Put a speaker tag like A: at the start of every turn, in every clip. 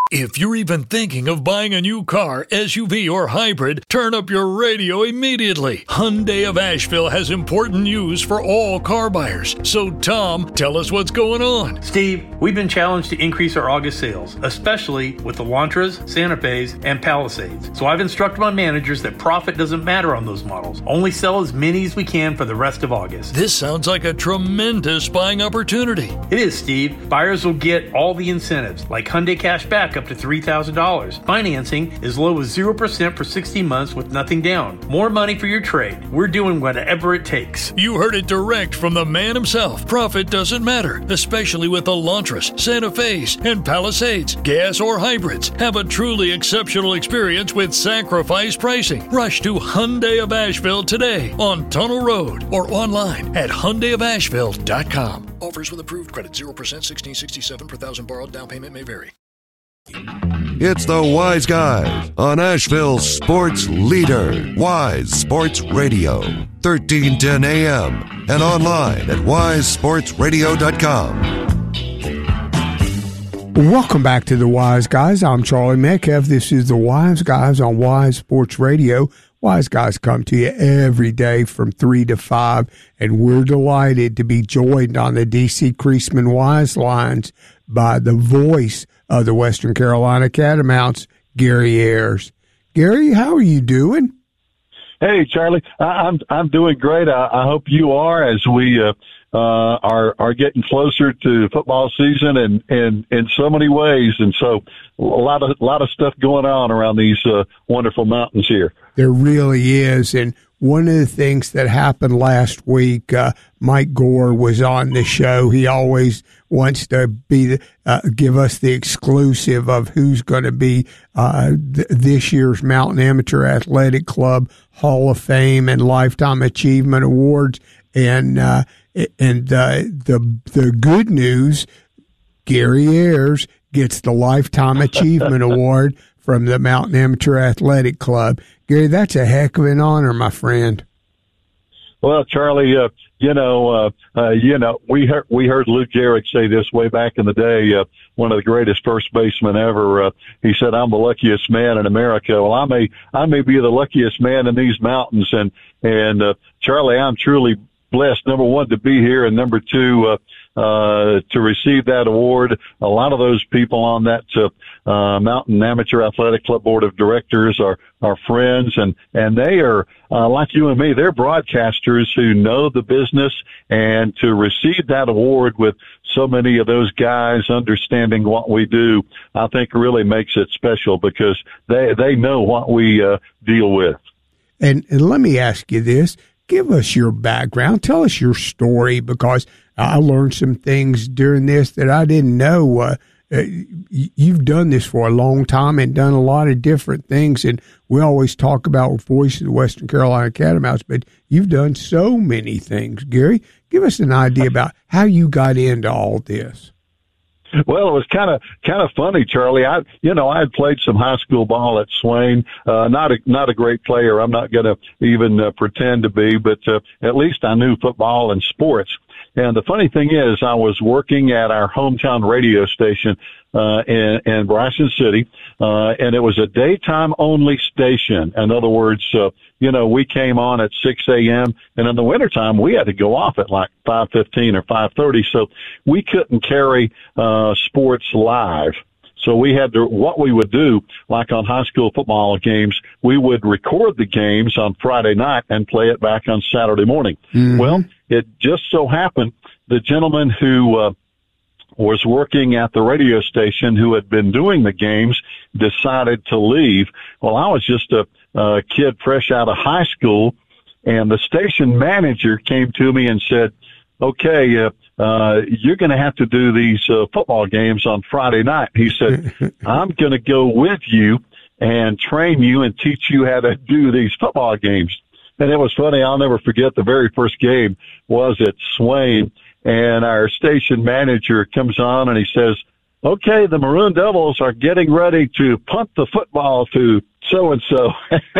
A: If you're even thinking of buying a new car, SUV, or hybrid, turn up your radio immediately. Hyundai of Asheville has important news for all car buyers. So, Tom, tell us what's going on.
B: Steve, we've been challenged to increase our August sales, especially with the Elantras, Santa Fe's, and Palisades. So I've instructed my managers that profit doesn't matter on those models. Only sell as many as we can for the rest of August.
A: This sounds like a tremendous buying opportunity.
B: It is, Steve. Buyers will get all the incentives, like Hyundai Cash Back up to $3,000. Financing as low as 0% for 60 months with nothing down. More money for your trade. We're doing whatever it takes.
A: You heard it direct from the man himself. Profit doesn't matter, especially with Elantras, Santa Fe's, and Palisades. Gas or hybrids. Have a truly exceptional experience with sacrifice pricing. Rush to Hyundai of Asheville today on Tunnel Road or online at HyundaiofAsheville.com. Offers with approved credit 0%, 1667 per thousand borrowed. Down payment may vary.
C: It's the Wise Guys on Asheville's sports leader, Wise Sports Radio, 1310 AM, and online at wisesportsradio.com.
D: Welcome back to the Wise Guys. I'm Charlie Metcalf. This is the Wise Guys on Wise Sports Radio. Wise Guys come to you every day from 3 to 5, and we're delighted to be joined on the D.C. Creasman Wise lines by the voice of the Western Carolina Catamounts, Gary Ayers. Gary, how are you doing?
E: Hey, Charlie, I'm doing great. I hope you are, as we are getting closer to football season and in so many ways, and so a lot of stuff going on around these wonderful mountains here.
D: There really is, and one of the things that happened last week, Mike Gore was on the show. He always wants to be give us the exclusive of who's going to be this year's Mountain Amateur Athletic Club Hall of Fame and Lifetime Achievement Awards. And the good news, Gary Ayers gets the Lifetime Achievement Award from the Mountain Amateur Athletic Club. Gary, that's a heck of an honor, my friend.
E: Well, Charlie, we heard Lou Gehrig say this way back in the day. One of the greatest first basemen ever. He said, "I'm the luckiest man in America." Well, I may be the luckiest man in these mountains, and Charlie, I'm truly blessed. Number one, to be here, and number two, to receive that award. A lot of those people on that Mountain Amateur Athletic Club Board of Directors are friends, and they are like you and me. They're broadcasters who know the business, and to receive that award with so many of those guys understanding what we do, I think really makes it special, because they know what we deal with.
D: And let me ask you this. Give us your background. Tell us your story, because I learned some things during this that I didn't know. You've done this for a long time and done a lot of different things, and we always talk about Voice of the Western Carolina Catamounts, but you've done so many things. Gary, give us an idea about how you got into all this.
E: Well, it was kind of funny, Charlie. I had played some high school ball at Swain. Not a great player. I'm not going to even pretend to be, but at least I knew football and sports. And the funny thing is, I was working at our hometown radio station in Bryson City, and it was a daytime only station. In other words, we came on at 6 a.m. and in the wintertime we had to go off at like 5:15 or 5:30, so we couldn't carry sports live. So we had to, what we would do, like on high school football games, we would record the games on Friday night and play it back on Saturday morning. Mm-hmm. Well, it just so happened the gentleman who was working at the radio station, who had been doing the games, decided to leave. Well, I was just a kid fresh out of high school, and the station manager came to me and said, "Okay, you're going to have to do these football games on Friday night." He said, "I'm going to go with you and train you and teach you how to do these football games." And it was funny. I'll never forget, the very first game was at Swain, and our station manager comes on and he says, "Okay, the Maroon Devils are getting ready to punt the football to so-and-so."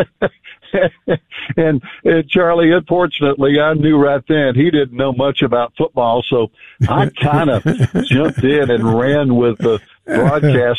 E: And Charlie, unfortunately, I knew right then he didn't know much about football, so I kind of jumped in and ran with the broadcast